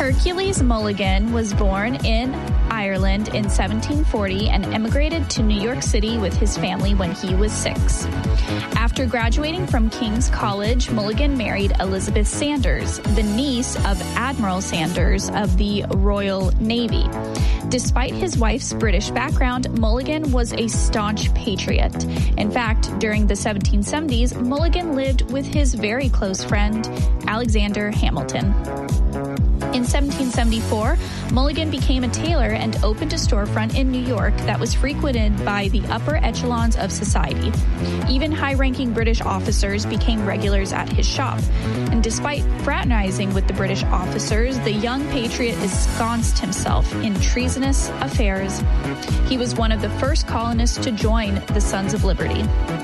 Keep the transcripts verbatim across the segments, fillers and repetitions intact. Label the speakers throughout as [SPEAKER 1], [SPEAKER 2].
[SPEAKER 1] Hercules Mulligan was born in Ireland in seventeen forty and emigrated to New York City with his family when he was six. After graduating from King's College, Mulligan married Elizabeth Sanders, the niece of Admiral Sanders of the Royal Navy. Despite his wife's British background, Mulligan was a staunch patriot. In fact, during the seventeen seventies, Mulligan lived with his very close friend, Alexander Hamilton. In seventeen seventy-four, Mulligan became a tailor and opened a storefront in New York that was frequented by the upper echelons of society. Even high-ranking British officers became regulars at his shop. And despite fraternizing with the British officers, the young patriot ensconced himself in treasonous affairs. He was one of the first colonists to join the Sons of Liberty.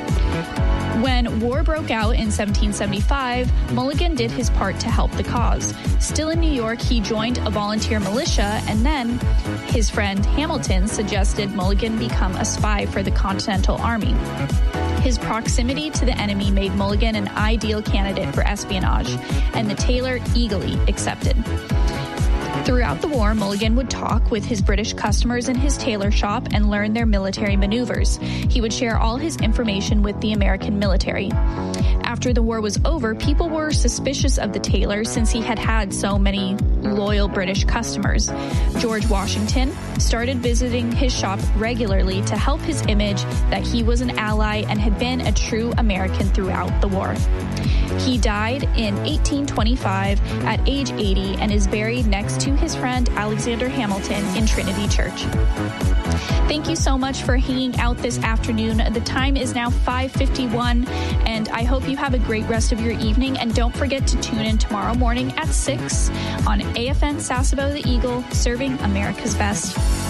[SPEAKER 1] When war broke out in seventeen seventy-five, Mulligan did his part to help the cause. Still in New York, he joined a volunteer militia, and then his friend Hamilton suggested Mulligan become a spy for the Continental Army. His proximity to the enemy made Mulligan an ideal candidate for espionage, and the tailor eagerly accepted. Throughout the war, Mulligan would talk with his British customers in his tailor shop and learn their military maneuvers. He would share all his information with the American military. After the war was over, people were suspicious of the tailor since he had had so many loyal British customers. George Washington started visiting his shop regularly to help his image that he was an ally and had been a true American throughout the war. He died in eighteen twenty-five at age eighty and is buried next to his friend Alexander Hamilton in Trinity Church. Thank you so much for hanging out this afternoon. The time is now five fifty-one, and I hope you have a great rest of your evening. And don't forget to tune in tomorrow morning at six on A F N Sasebo the Eagle, serving America's best.